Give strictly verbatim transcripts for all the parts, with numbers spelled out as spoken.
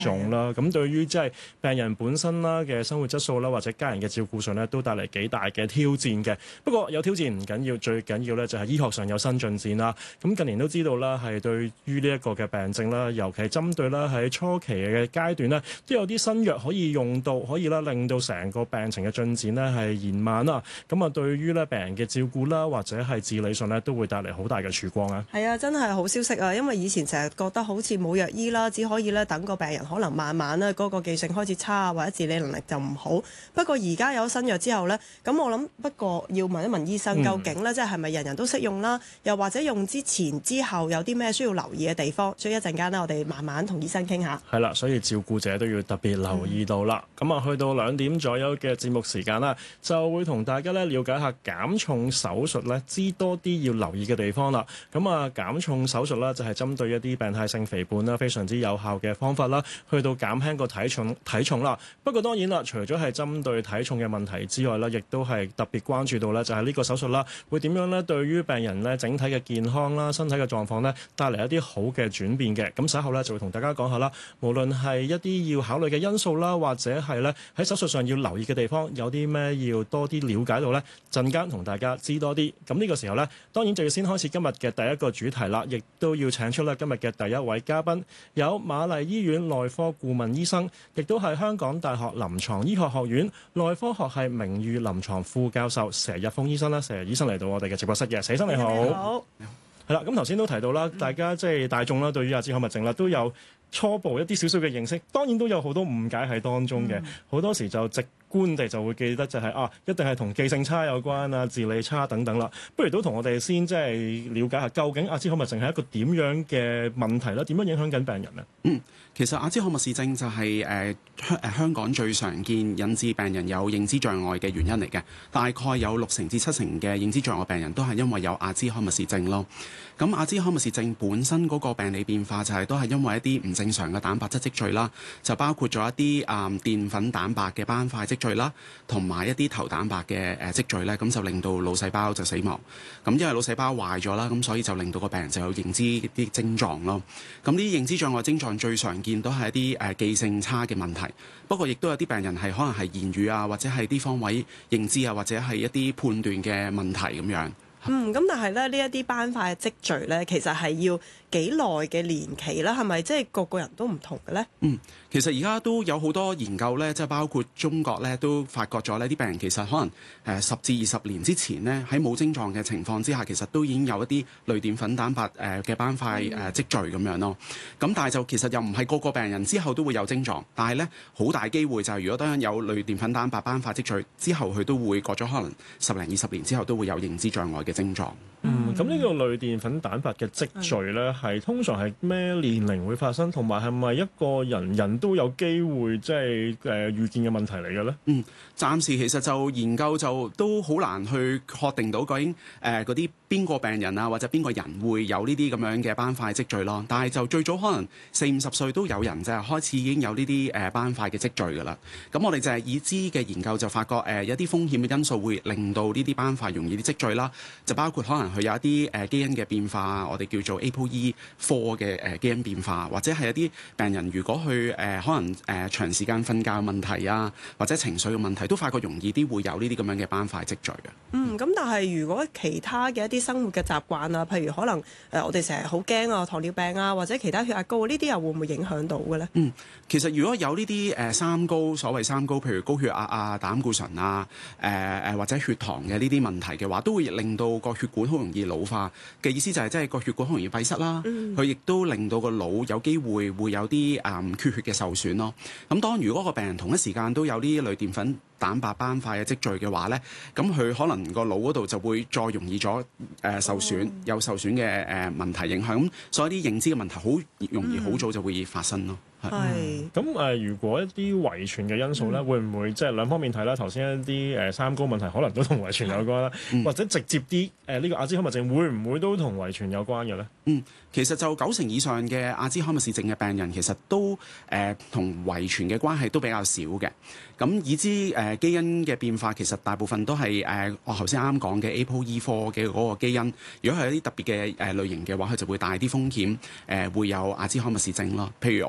重啦。咁對於即係病人本身啦嘅生活質素啦，或者家人嘅照顧上咧，都帶嚟幾大嘅挑戰嘅。不過有挑戰唔緊要，最緊要咧就係醫學上有新進展啦。咁近年都知道啦，係對於呢一個嘅病症啦，尤其係針對啦喺初期嘅階段咧，都有啲新藥可以用到，可以啦令到成個病情嘅進展咧係延慢啦。咁啊，對於咧病人嘅照顧啦，或者係治理上咧，都會帶嚟好大嘅曙光啊！係啊， 真係好消息啊！因為以前成日覺得好似冇藥醫啦，只可以咧等個病人可能慢慢咧嗰個記性開始差，或者治理能力就唔好。不過而家有新藥之後呢，咁我諗不過要問一問醫生，究竟呢即係係咪人人都適用啦？又或者用之前之後有啲咩需要留意嘅地方？所以一陣間呢，我哋慢慢同醫生傾下。 係啦，所以照顧者都要特別留意到啦。咁啊、嗯，去到兩點左右嘅節目時間啦，就會同大家咧了解下減重手術咧，知多啲要留意嘅地方啦。咁啊，減重手術啦，就係針對一啲病態性肥胖啦，非常之有效嘅方法啦，去到減輕個體重體重啦。不過當然啦，除咗係針對體重嘅問題之外啦，亦都係特別關注到咧，就係呢個手術啦，會點樣咧對於病人咧整體嘅健康啦、身體嘅狀況咧帶嚟一啲好嘅轉變嘅。咁稍後咧就會同大家講下啦，無論係一啲要考慮嘅因素啦，或者係咧喺手術上要留意嘅地方，有啲咩要多啲了解到呢？陣間同大家知多啲。咁呢個時候呢，當然就要先開始今日嘅第一個主題啦，亦都要請出咧今日嘅第一位嘉賓，有瑪麗醫院內科顧問醫生，亦都係香港大學臨床醫學學院內科學系名譽臨床副教授佘日豐醫生啦。佘醫生嚟到我哋嘅直播室嘅，佘醫生你好。 你好。 係啦，咁頭先都提到啦，大家即係大眾啦，對於阿茲海默症啦都有初步一啲少少嘅認識，當然都有好多誤解喺當中嘅，好、嗯、多時就直觀地就會記得就係、是、啊，一定係同記性差有關啊、治理差等等啦。不如都同我哋先即係了解下，究竟阿茲海默症係一個點樣嘅問題啦？點樣影響緊病人呢？ 嗯，其實阿茲海默氏症就係誒香香港最常見引致病人有認知障礙嘅原因嚟嘅，大概有六成至七成嘅認知障礙病人都係因為有阿茲海默氏症咯。咁阿茲海默氏症本身嗰個病理變化就係、是、都係因為一啲唔正常嘅蛋白質積聚啦，就包括咗一啲啊、嗯、澱粉蛋白嘅斑塊積聚啦，同埋一啲頭蛋白嘅誒積聚咧，咁就令到腦細胞就死亡。咁因為腦細胞壞咗啦，咁所以就令到個病人就有認知啲症狀咯。咁呢啲認知障礙症狀最常見都係一啲誒記性差嘅問題，不過亦都有啲病人係可能係言語啊，或者係啲方位認知啊，或者係一啲判斷嘅問題咁樣。 嗯，咁但係咧，呢一啲斑塊嘅積聚咧，其實係要幾耐嘅年期啦？係咪即係個個人都唔同嘅咧？ 嗯，其實而家都有好多研究咧，即係包括中國咧都發覺咗呢啲病人其實可能誒十至二十年之前呢，喺冇症狀嘅情況之下，其實都已經有一啲類澱粉蛋白誒嘅斑塊誒積聚咁樣咯。咁但係就其實又唔係個個病人之後都會有症狀，但係咧好大機會就係如果當有類澱粉蛋白斑塊積聚之後，佢都會過咗可能十零二十年之後都會有認知障礙嘅症狀。 嗯，咁呢個類澱粉蛋白嘅積聚咧，係通常係咩年齡會發生，同埋係咪一個人人都有機會即係誒預見嘅問題嚟嘅咧？嗯， 暫時其實就研究就都好難去確定到究竟誒嗰啲邊個病人啊，或者邊個人會有呢啲咁樣嘅斑塊積聚咯。但係就最早可能四五十歲都有人就係開始已經有呢啲誒斑塊嘅積聚㗎啦。咁我哋就係已知嘅研究就發覺誒有啲風險嘅因素會令到呢啲斑塊容易啲積聚啦，就包括可能佢有一啲誒基因嘅變化，我哋叫做 A P O E 四嘅誒基因變化，或者係一啲病人如果去誒可能誒長時間瞓覺問題啊，或者情緒嘅問題，都發覺容易啲會有呢啲咁樣嘅斑塊積聚嘅。 嗯，咁但係如果其他嘅一啲生活嘅習慣啊，譬如可能誒我哋成日好驚啊，糖尿病啊，或者其他血壓高呢啲，又會唔會影響到嘅咧？ 嗯，其實如果有呢啲誒三高，所謂三高，譬如高血壓啊、膽固醇啊、誒誒或者血糖嘅呢啲問題嘅話，都會令到個血管好容易老化嘅意思就係即係個血管好容易閉塞啦。佢亦、嗯、都令到個腦有機會會有啲誒、嗯、缺血嘅受損咯。咁當如果個病人同一時間都有呢類澱粉蛋白斑塊嘅積聚嘅話咧，咁佢可能個腦嗰度就會再容易咗誒、呃、受損，哦、有受損嘅誒、呃、問題影響。咁所以啲認知嘅問題好容易好早就會發生咯。 係咁誒，如果一啲遺傳嘅因素咧，嗯、會唔會即係兩方面睇啦？頭先一啲誒、呃、三高問題，可能都同遺傳有關啦，嗯、或者直接啲誒呢個阿茲海默症會唔會都同遺傳有關嘅咧？ 嗯，其實就九成以上嘅阿茲海默氏症嘅病人，其實都誒同、呃、遺傳嘅關係都比較少嘅。咁已知誒、呃、基因嘅變化，其實大部分都係誒、呃、我頭先啱啱講嘅 A P O E 四嘅嗰個基因。如果係一啲特別嘅誒類型嘅話，佢就會大啲風險誒、呃、會有阿茲海默氏症咯。譬如我哋一個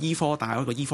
醫科，但係一個醫科